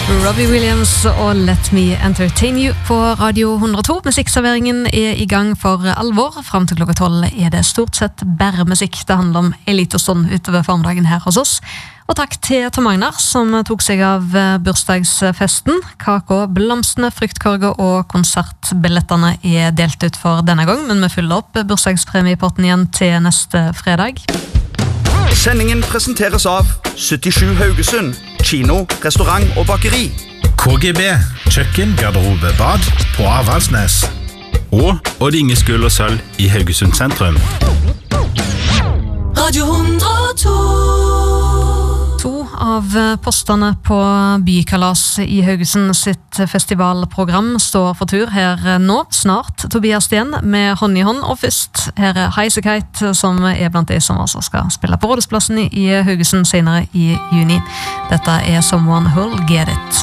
Robbie Williams og Let Me Entertain You på Radio 102. Musikkserveringen I gang for alvor. Frem til klokka 12 det stort sett bare musikk. Det handler om en liten stund utover formiddagen her hos oss. Og takk til Tom Agnar, som tok seg av bursdagsfesten. Kaka, blomstene, fruktkorger og konsertbillettene delt ut for denne gang, men vi fyller opp bursdagspremiepotten igjen til neste fredag. Sendingen presenteres av 77 Haugesund, kino, restaurant og bakeri. KGB, kjøkken, garderobe, bad på Avaldsnes. Og Odd Inge Skull og Sølv I Haugesund sentrum. Radio 102. To av postene på Bykalas I Haugesund sitt festivalprogram står for tur her nå, snart. Tobias Sten med Hånd I hånd, og først her Highasakite, som blant de som også skal spille på Rådhusplassen I Haugesund senere I juni. Dette Someone Who'll Get It.